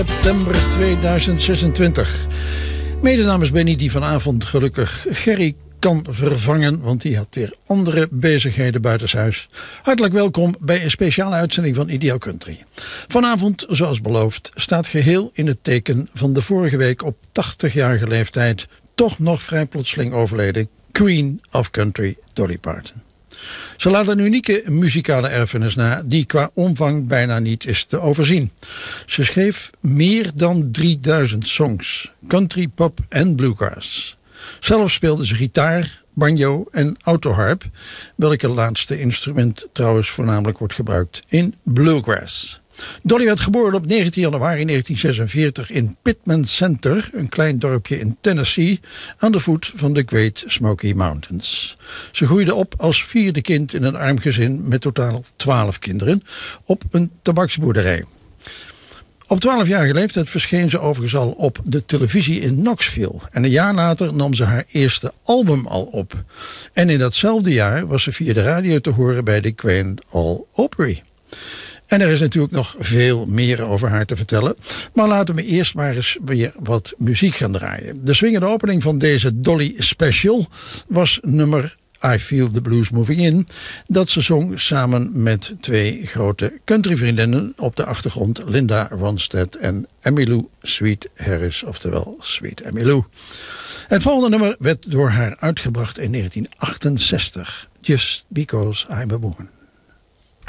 September 2026. Mede namens Benny die vanavond gelukkig Gerry kan vervangen, want die had weer andere bezigheden buitenshuis. Hartelijk welkom bij een speciale uitzending van Ideal Country. Vanavond, zoals beloofd, staat geheel in het teken van de vorige week op 80-jarige leeftijd toch nog vrij plotseling overleden Queen of Country, Dolly Parton. Ze laat een unieke muzikale erfenis na die qua omvang bijna niet is te overzien. Ze schreef meer dan 3000 songs, country, pop en bluegrass. Zelf speelde ze gitaar, banjo en autoharp, welke laatste instrument trouwens voornamelijk wordt gebruikt in bluegrass. Dolly werd geboren op 19 januari 1946 in Pittman Center, een klein dorpje in Tennessee, aan de voet van de Great Smoky Mountains. Ze groeide op als vierde kind in een arm gezin met totaal 12 kinderen op een tabaksboerderij. Op 12-jarige leeftijd verscheen ze overigens al op de televisie in Knoxville. En een jaar later nam ze haar eerste album al op. En in datzelfde jaar was ze via de radio te horen bij de Grand Ole Opry. En er is natuurlijk nog veel meer over haar te vertellen. Maar laten we eerst maar eens weer wat muziek gaan draaien. De swingende opening van deze Dolly Special was nummer I Feel the Blues Moving In, dat ze zong samen met twee grote countryvriendinnen op de achtergrond, Linda Ronstadt en Emmylou Sweet Harris, oftewel Sweet Emmylou. Het volgende nummer werd door haar uitgebracht in 1968, Just Because I'm a Woman.